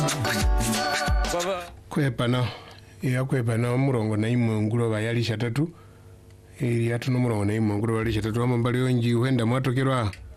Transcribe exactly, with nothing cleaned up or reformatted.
kwepana ya kwepana murongo na imwe ngulo bayali shatatu ili atu no murongo na imwe ngulo bayali shatatu amambali onji wenda mwatokerwa